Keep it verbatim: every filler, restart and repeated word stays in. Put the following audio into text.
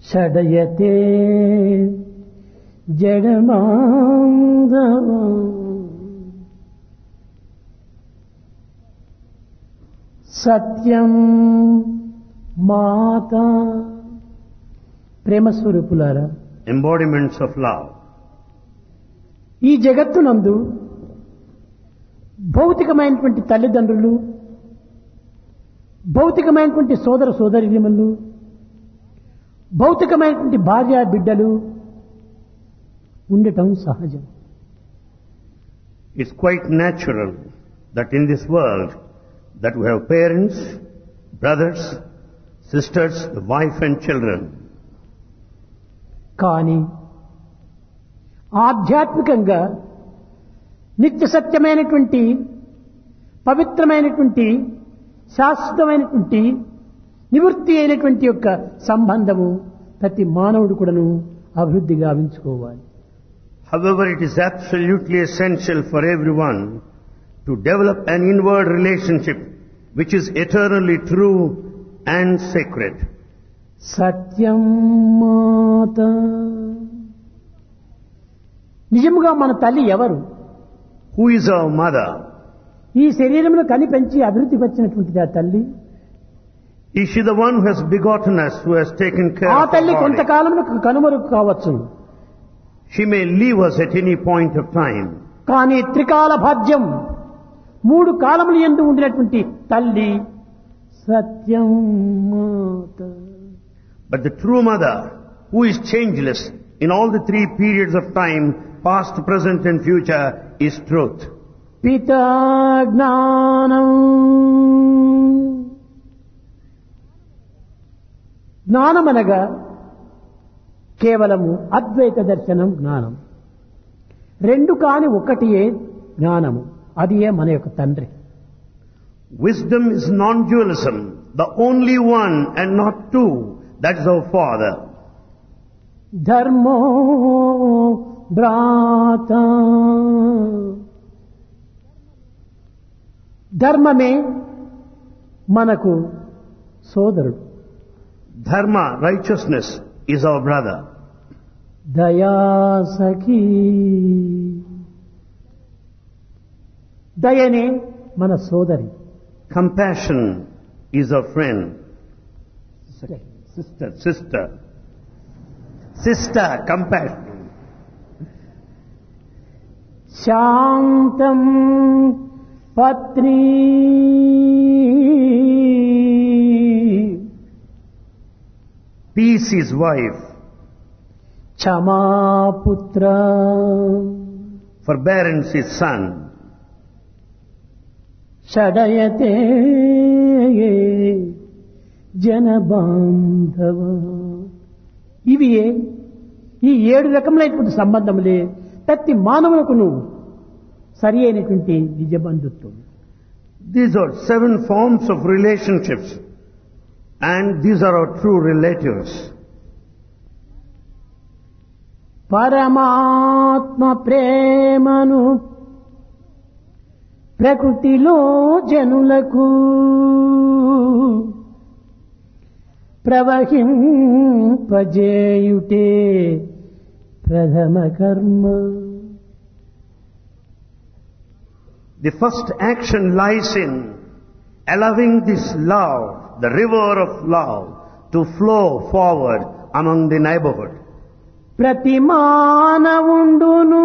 షడయతే జడమాంధవ సత్యం మాత. ప్రేమ స్వరూపులారా, embodiments of love. ఈ జగత్తునందు భౌతికమైనటువంటి తల్లిదండ్రులు, భౌతికమైనటువంటి సోదర సోదరీమణులు, భౌతికమైనటువంటి భార్య బిడ్డలు ఉండటం సహజం. It's quite natural that in this world that we have parents, brothers, sisters, wife and children. కానీ ఆధ్యాత్మికంగా నిత్య సత్యమైనటువంటి పవిత్రమైనటువంటి శాశ్వతమైనటువంటి నివృత్తి అయినటువంటి యొక్క సంబంధము ప్రతి మానవుడు కూడాను అభివృద్ధి గావించుకోవాలి. However, it is absolutely essential for everyone to develop an inward relationship which is eternally true and sacred. సత్యం మాత. నిజముగా మన తల్లి ఎవరు? Who is our mother? ఈ శరీరంలో కని పెంచి అభివృద్ధి పరిచినటువంటిది ఆ తల్లి. Is she the one who has begotten us, who has taken care ఆ of our తల్లి body? కొంతకాలంలో కనుమరుగు కావచ్చు. She may leave us at any point of time. కానీ త్రికాల భాగ్యం మూడు కాలముల యందు ఉండినటువంటి తల్లి సత్యం మాత. But the true mother, who is changeless in all the three periods of time, past, present and future, is truth. పితా జ్ఞానం. జ్ఞానమనగా కేవలము అద్వైత దర్శనం జ్ఞానం. రెండు కాని ఒకటియే జ్ఞానము, అది ఏ మన యొక్క తండ్రి. Wisdom is non-dualism, the only one and not two. That is our Father. ధర్మో భ్రాత. ధర్మమే మనకు సోదరుడు. Dharma, righteousness, is our brother. దయా సఖీ. దయనే మన సోదరి. Compassion is our friend. Sister, sister. Sister, compassion. శాంతం పత్ని. Peace is wife. క్షమాపుత్ర. Forbearance is son. షడయతే జనబాంధవ. ఇవి ఈ ఏడు రకములైనటువంటి సంబంధములే ప్రతి మానవులకును సరి అయినటువంటి నిజ బంధుత్వం. These are seven forms of relationships, and these are our true relatives. పరమాత్మ ప్రేమను ప్రకృతిలో జనులకు ప్రవహింపజేయుటే ప్రథమ కర్మ. The first action lies in allowing this love, the river of love, to flow forward among the neighborhood. ప్రతి మానవుండును